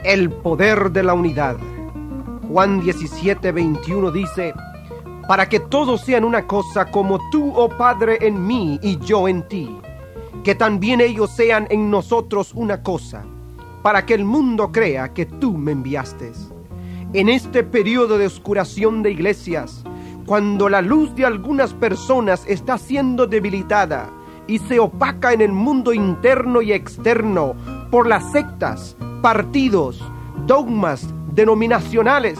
El poder de la unidad. Juan 17:21 dice: para que todos sean una cosa, como tú, oh Padre, en mí y yo en ti, que también ellos sean en nosotros una cosa, para que el mundo crea que tú me enviaste. En este periodo de oscuración de iglesias, cuando la luz de algunas personas está siendo debilitada y se opaca en el mundo interno y externo por las sectas, partidos, dogmas denominacionales,